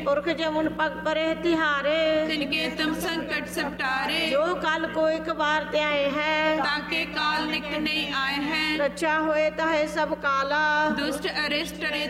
पुरख जमुन पग करे तिहारे, तिनके तुम संकट सब टारे। जो काल को एक बार त्याए है, ताके काल निकट नहीं आए हैं। रक्षा होए तहे सब काला, दुष्ट अरिष्ट